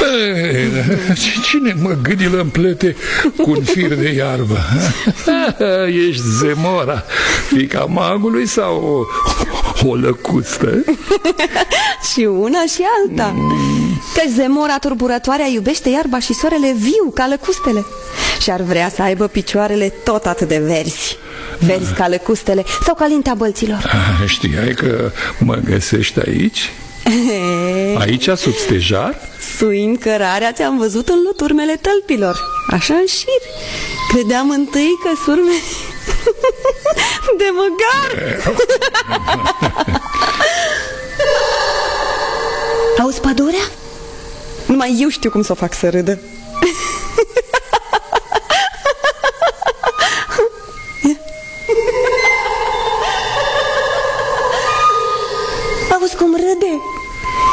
Cine mă gâdilă în plete cu un fir de iarbă? Ești Zemora, fiica magului sau o lăcustă? Și una și alta. Că Zemora turburătoarea iubește iarba și soarele viu ca lăcustele și ar vrea să aibă picioarele tot atât de verzi. Verzi ca lăcustele sau ca lintea bălților. Știai că mă găsești aici? Aici sub stejar? Suind cărarea ți-am văzut în loturmele tălpilor, așa în șir. Credeam întâi că surme de măgar. Auzi pădurea? Numai eu știu cum să o fac să râdă.